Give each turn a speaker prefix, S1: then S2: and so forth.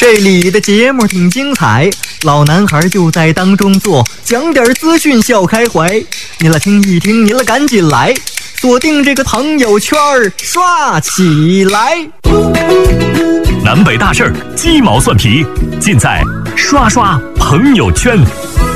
S1: 这里的节目挺精彩，老男孩就在当中做，讲点资讯笑开怀。你来听一听，你来赶紧来，锁定这个朋友圈刷起来。
S2: 南北大事儿，鸡毛蒜皮，尽在刷刷朋友圈。